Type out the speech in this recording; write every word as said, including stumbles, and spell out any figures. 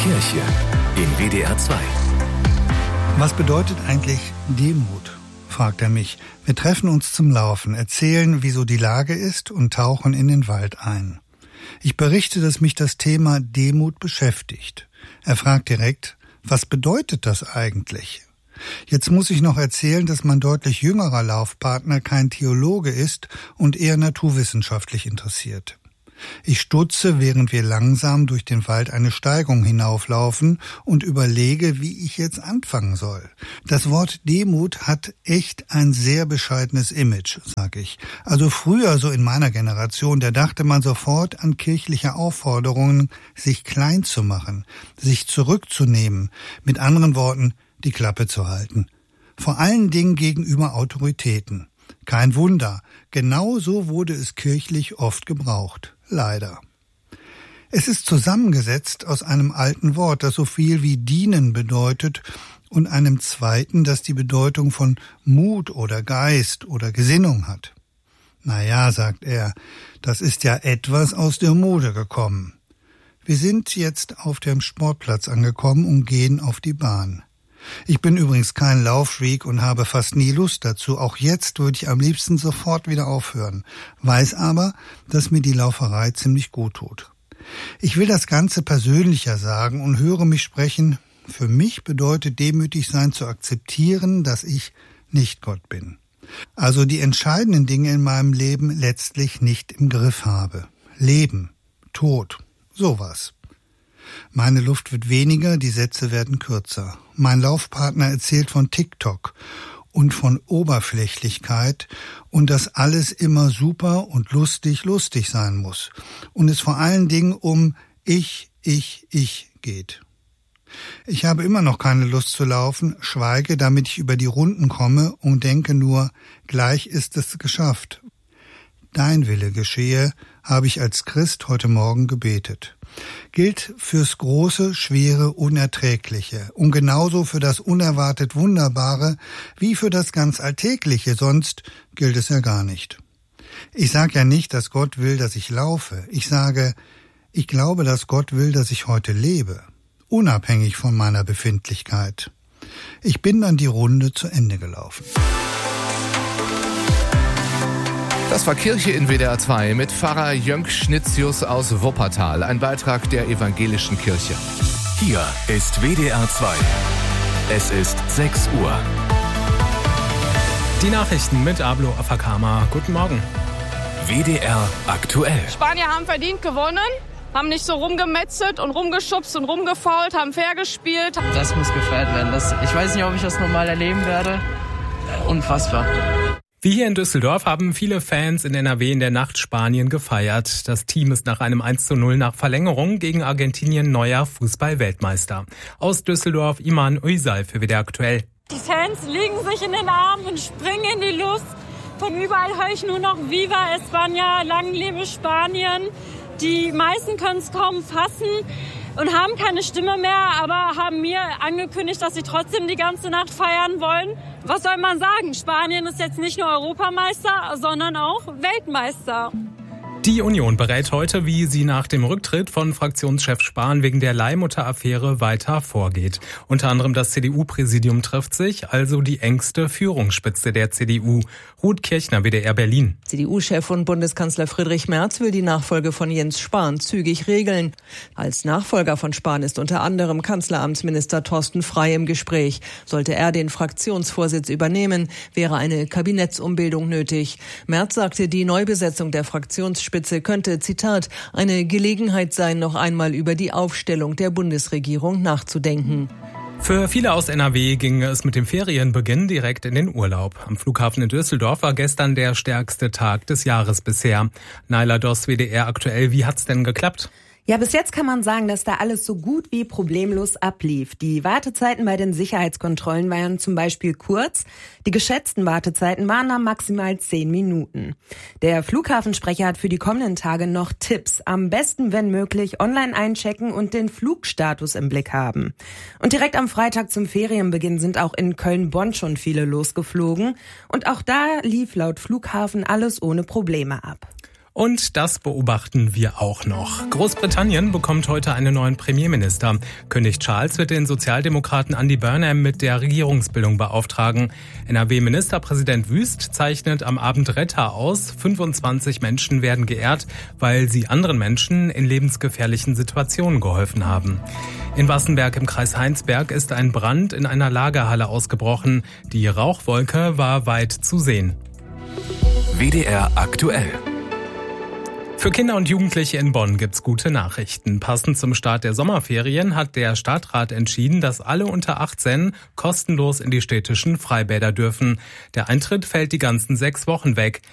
Kirche in W D R zwei. Was bedeutet eigentlich Demut? Fragt er mich. Wir treffen uns zum Laufen, erzählen, wieso die Lage ist und tauchen in den Wald ein. Ich berichte, dass mich das Thema Demut beschäftigt. Er fragt direkt, was bedeutet das eigentlich? Jetzt muss ich noch erzählen, dass mein deutlich jüngerer Laufpartner kein Theologe ist und eher naturwissenschaftlich interessiert. Ich stutze, während wir langsam durch den Wald eine Steigung hinauflaufen und überlege, wie ich jetzt anfangen soll. Das Wort Demut hat echt ein sehr bescheidenes Image, sag ich. Also früher, so in meiner Generation, da dachte man sofort an kirchliche Aufforderungen, sich klein zu machen, sich zurückzunehmen, mit anderen Worten, die Klappe zu halten. Vor allen Dingen gegenüber Autoritäten. Kein Wunder, genau so wurde es kirchlich oft gebraucht. Leider. Es ist zusammengesetzt aus einem alten Wort, das so viel wie dienen bedeutet, und einem zweiten, das die Bedeutung von Mut oder Geist oder Gesinnung hat. Na ja, sagt er, das ist ja etwas aus der Mode gekommen. Wir sind jetzt auf dem Sportplatz angekommen und gehen auf die Bahn. Ich bin übrigens kein Lauffreak und habe fast nie Lust dazu. Auch jetzt würde ich am liebsten sofort wieder aufhören. Weiß aber, dass mir die Lauferei ziemlich gut tut. Ich will das Ganze persönlicher sagen und höre mich sprechen. Für mich bedeutet demütig sein zu akzeptieren, dass ich nicht Gott bin. Also die entscheidenden Dinge in meinem Leben letztlich nicht im Griff habe. Leben, Tod, sowas. Meine Luft wird weniger, die Sätze werden kürzer. Mein Laufpartner erzählt von TikTok und von Oberflächlichkeit und dass alles immer super und lustig, lustig sein muss. Und es vor allen Dingen um ich, ich, ich geht. Ich habe immer noch keine Lust zu laufen, schweige, damit ich über die Runden komme und denke nur, gleich ist es geschafft. Dein Wille geschehe, habe ich als Christ heute Morgen gebetet. Gilt fürs Große, Schwere, Unerträgliche und genauso für das unerwartet Wunderbare wie für das ganz Alltägliche, sonst gilt es ja gar nicht. Ich sage ja nicht, dass Gott will, dass ich laufe. Ich sage, ich glaube, dass Gott will, dass ich heute lebe, unabhängig von meiner Befindlichkeit. Ich bin dann die Runde zu Ende gelaufen. Das war Kirche in W D R zwei mit Pfarrer Jönk Schnitzius aus Wuppertal. Ein Beitrag der evangelischen Kirche. Hier ist W D R zwei. Es ist sechs Uhr. Die Nachrichten mit Ablo Afakama. Guten Morgen. W D R aktuell. Spanier haben verdient gewonnen, haben nicht so rumgemetzelt und rumgeschubst und rumgefault, haben fair gespielt. Das muss gefeiert werden. Das, ich weiß nicht, ob ich das nochmal erleben werde. Unfassbar. Wie hier in Düsseldorf haben viele Fans in N R W in der Nacht Spanien gefeiert. Das Team ist nach einem eins zu null nach Verlängerung gegen Argentinien neuer Fußball-Weltmeister. Aus Düsseldorf Iman Uysal für W D R aktuell. Die Fans liegen sich in den Armen und springen in die Luft. Von überall höre ich nur noch Viva España, lang lebe Spanien. Die meisten können es kaum fassen und haben keine Stimme mehr, aber haben mir angekündigt, dass sie trotzdem die ganze Nacht feiern wollen. Was soll man sagen? Spanien ist jetzt nicht nur Europameister, sondern auch Weltmeister. Die Union berät heute, wie sie nach dem Rücktritt von Fraktionschef Spahn wegen der Leihmutter-Affäre weiter vorgeht. Unter anderem das C D U-Präsidium trifft sich, also die engste Führungsspitze der C D U. Ruth Kirchner, W D R Berlin. C D U-Chef und Bundeskanzler Friedrich Merz will die Nachfolge von Jens Spahn zügig regeln. Als Nachfolger von Spahn ist unter anderem Kanzleramtsminister Thorsten Frey im Gespräch. Sollte er den Fraktionsvorsitz übernehmen, wäre eine Kabinettsumbildung nötig. Merz sagte, die Neubesetzung der Fraktionsspitze könnte, Zitat, eine Gelegenheit sein, noch einmal über die Aufstellung der Bundesregierung nachzudenken. Für viele aus N R W ging es mit dem Ferienbeginn direkt in den Urlaub. Am Flughafen in Düsseldorf war gestern der stärkste Tag des Jahres bisher. Naila Doss, W D R aktuell, wie hat's denn geklappt? Ja, bis jetzt kann man sagen, dass da alles so gut wie problemlos ablief. Die Wartezeiten bei den Sicherheitskontrollen waren zum Beispiel kurz. Die geschätzten Wartezeiten waren dann maximal zehn Minuten. Der Flughafensprecher hat für die kommenden Tage noch Tipps. Am besten, wenn möglich, online einchecken und den Flugstatus im Blick haben. Und direkt am Freitag zum Ferienbeginn sind auch in Köln-Bonn schon viele losgeflogen. Und auch da lief laut Flughafen alles ohne Probleme ab. Und das beobachten wir auch noch. Großbritannien bekommt heute einen neuen Premierminister. König Charles wird den Sozialdemokraten Andy Burnham mit der Regierungsbildung beauftragen. N R W-Ministerpräsident Wüst zeichnet am Abend Retter aus. fünfundzwanzig Menschen werden geehrt, weil sie anderen Menschen in lebensgefährlichen Situationen geholfen haben. In Wassenberg im Kreis Heinsberg ist ein Brand in einer Lagerhalle ausgebrochen. Die Rauchwolke war weit zu sehen. W D R aktuell. Für Kinder und Jugendliche in Bonn gibt's gute Nachrichten. Passend zum Start der Sommerferien hat der Stadtrat entschieden, dass alle unter achtzehn kostenlos in die städtischen Freibäder dürfen. Der Eintritt fällt die ganzen sechs Wochen weg.